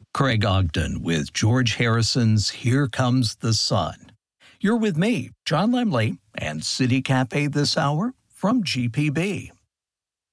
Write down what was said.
Craig Ogden with George Harrison's Here Comes the Sun. You're with me, John Lemley, and City Cafe this hour from GPB.